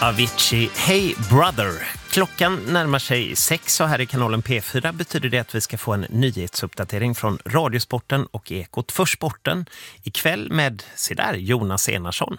Avicii, Hey Brother. Klockan närmar sig 6 och här i kanalen P4 betyder det att vi ska få en nyhetsuppdatering från Radiosporten och Ekot för sporten ikväll med Jonas Enarsson.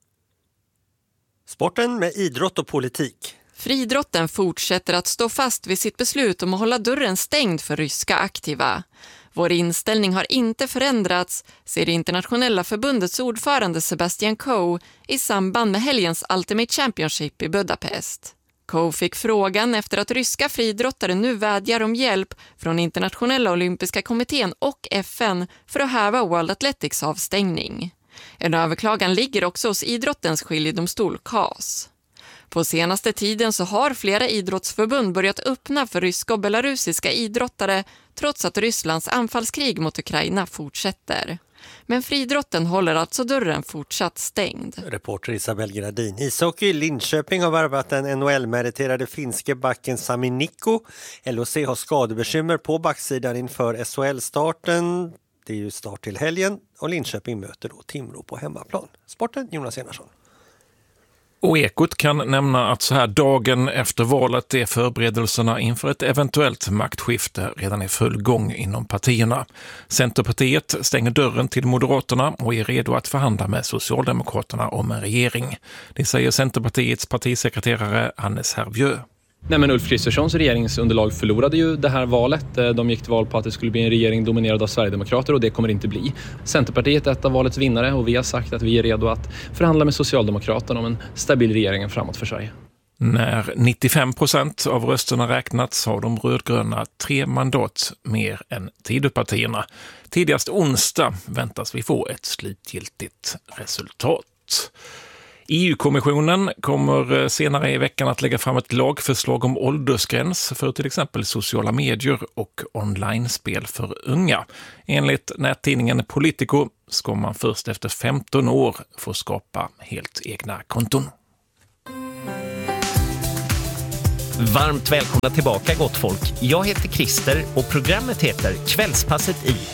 Sporten med idrott och politik. Friidrotten fortsätter att stå fast vid sitt beslut om att hålla dörren stängd för ryska aktiva. Vår inställning har inte förändrats, säger det internationella förbundets ordförande Sebastian Coe i samband med helgens Ultimate Championship i Budapest. Coe fick frågan efter att ryska friidrottare nu vädjar om hjälp från Internationella olympiska kommittén och FN för att häva World Athletics avstängning. En överklagan ligger också hos idrottens skiljedomstol CAS. På senaste tiden så har flera idrottsförbund börjat öppna för ryska och belarusiska idrottare trots att Rysslands anfallskrig mot Ukraina fortsätter. Men friidrotten håller alltså dörren fortsatt stängd. Reporter Isabel Gradin. Ishockey Linköping har värvat den NHL-meriterade finske backen Sami Nikko. LHC har skadebekymmer på backsidan inför SHL-starten. Det är ju start till helgen och Linköping möter då Timrå på hemmaplan. Sporten, Jonas Enarsson. Och Ekot kan nämna att så här dagen efter valet är förberedelserna inför ett eventuellt maktskifte redan i full gång inom partierna. Centerpartiet stänger dörren till Moderaterna och är redo att förhandla med Socialdemokraterna om en regering. Det säger Centerpartiets partisekreterare Hannes Hervieu. Nej, men Ulf Kristerssons regeringsunderlag förlorade ju det här valet. De gick till val på att det skulle bli en regering dominerad av Sverigedemokrater och det kommer det inte bli. Centerpartiet är ett av valets vinnare och vi har sagt att vi är redo att förhandla med Socialdemokraterna om en stabil regering framåt för Sverige. När 95% av rösterna räknats har de rödgröna 3 mandat mer än Tidöpartierna. Tidigast onsdag väntas vi få ett slutgiltigt resultat. EU-kommissionen kommer senare i veckan att lägga fram ett lagförslag om åldersgräns för till exempel sociala medier och online-spel för unga. Enligt nättidningen Politico ska man först efter 15 år få skapa helt egna konton. Varmt välkomna tillbaka gott folk. Jag heter Christer och programmet heter Kvällspasset i.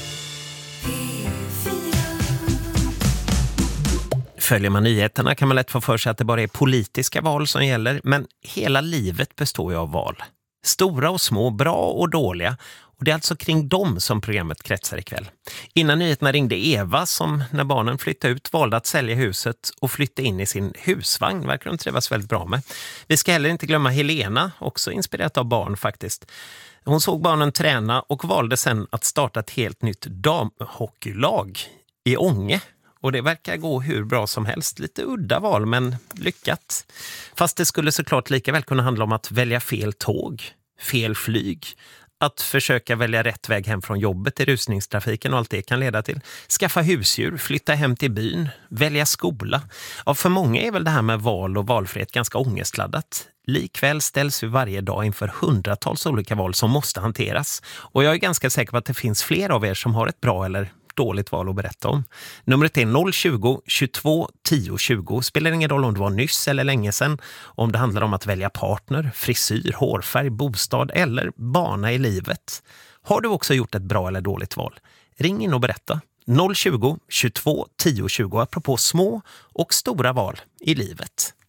Följer man nyheterna kan man lätt få för sig att det bara är politiska val som gäller, men hela livet består ju av val. Stora och små, bra och dåliga, och det är alltså kring dem som programmet kretsar ikväll. Innan nyheterna ringde Eva som när barnen flyttade ut valde att sälja huset och flytta in i sin husvagn, verkar de trivas väldigt bra med. Vi ska heller inte glömma Helena, också inspirerat av barn faktiskt. Hon såg barnen träna och valde sen att starta ett helt nytt damhockeylag i Ånge. Och det verkar gå hur bra som helst. Lite udda val, men lyckat. Fast det skulle såklart lika väl kunna handla om att välja fel tåg, fel flyg. Att försöka välja rätt väg hem från jobbet i rusningstrafiken och allt det kan leda till. Skaffa husdjur, flytta hem till byn, välja skola. Ja, för många är väl det här med val och valfrihet ganska ångestladdat. Likväl ställs vi varje dag inför hundratals olika val som måste hanteras. Och jag är ganska säker på att det finns fler av er som har ett bra eller dåligt val att berätta om. Numret är 020 22 10 20. Spelar ingen roll om det var nyss eller länge sedan. Om det handlar om att välja partner, frisyr, hårfärg, bostad eller bana i livet. Har du också gjort ett bra eller dåligt val? Ring in och berätta. 020 22 10 20 apropå små och stora val i livet.